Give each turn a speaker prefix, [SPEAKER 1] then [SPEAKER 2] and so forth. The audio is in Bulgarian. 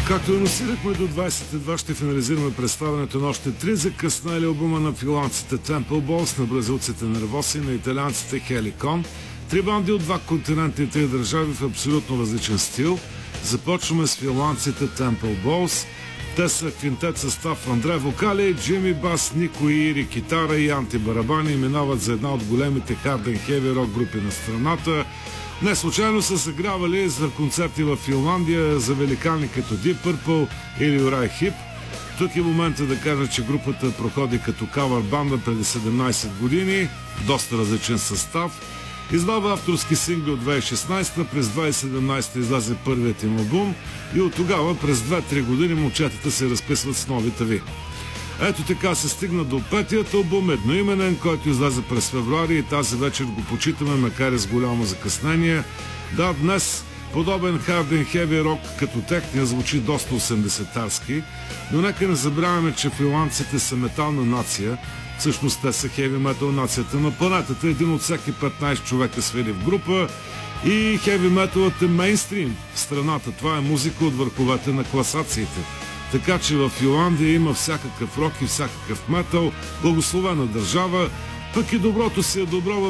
[SPEAKER 1] Както анонсирахме, до 22 ще финализираме представянето на още 3 закъснели албума на финландците Temple Balls, на бразилците Nervosi и на италианците Helicon. Три банди от два континента и три държави в абсолютно различен стил. Започваме с финландците Temple Balls. Те са квинтет състав Андре вокали, Джими бас, Нико и Ири китара и Анти барабани и минават за една от големите харден хеви рок групи на страната. Не случайно са съгравали за концерти в Финландия за великани като Deep Purple или Uriah Heep. Тук е момента да кажа, че групата проходи като кавър банда преди 17 години, в доста различен състав. Издава авторски сингли от 2016, през 2017 излезе първият им албум и от тогава през 2-3 години момчетата се разписват с новите ви. Ето така се стигна до петият албум, едноименен, който излезе през февруари и тази вечер го почитаме, макар и с голямо закъснение. Да, днес подобен харден хеви рок като техния звучи доста 80-тарски, но нека не забравяме, че финландците са метална нация. Всъщност те са хеви метал нацията на планетата. Един от всеки 15 човека свири в група и хеви металът е мейнстрим в страната. Това е музика от върховете на класациите. Така че в Финландия има всякакъв рок и всякакъв метал, благословена държава, пък и доброто си е добро